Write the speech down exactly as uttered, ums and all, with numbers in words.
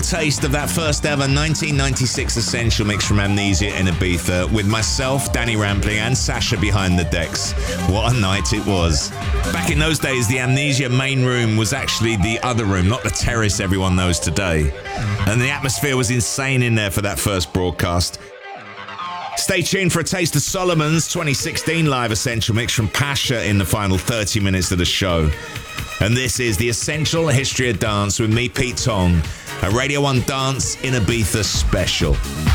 taste of that first ever nineteen ninety-six Essential Mix from Amnesia in Ibiza with myself, Danny Rampling, and Sasha behind the decks. What a night it was. Back in those days, the Amnesia main room was actually the other room, not the terrace everyone knows today. And the atmosphere was insane in there for that first broadcast. Stay tuned for a taste of Solomon's twenty sixteen live Essential Mix from Pasha in the final thirty minutes of the show. And this is the Essential History of Dance with me, Pete Tong, a Radio one Dance in Ibiza special.